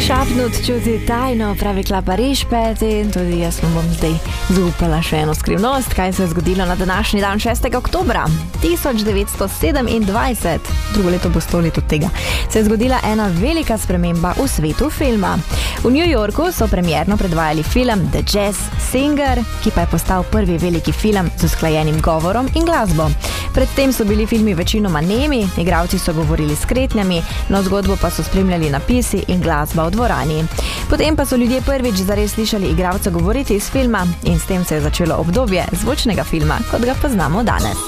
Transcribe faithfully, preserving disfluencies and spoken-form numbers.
Šapnut čuti tajno, pravi Klapariš peti, in tudi jaz vam bom zdaj zaupala še eno skrivnost, kaj se je zgodilo na današnji dan šestega oktobra tisoč devetsto sedemindvajset, drugo leto bo sto let od tega, se je zgodila ena velika sprememba v svetu filma. V New Yorku so premierno predvajali film The Jazz Singer, ki pa je postal prvi veliki film z usklajenim govorom in glasbo. Predtem so bili filmi večinoma nemi, igralci so govorili s kretnjami, no zgodbo pa so spremljali napisi in glasba v dvorani. Potem pa so ljudje prvič zares slišali igralca govoriti iz filma in s tem se je začelo obdobje zvočnega filma, kot ga poznamo danes.